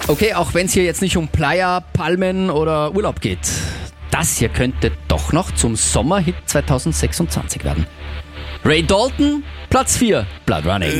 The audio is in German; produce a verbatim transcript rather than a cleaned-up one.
Okay, auch wenn es hier jetzt nicht um Playa, Palmen oder Urlaub geht. Das hier könnte doch noch zum Sommerhit zwanzig sechsundzwanzig werden. Ray Dalton, Platz vier, Blood Running.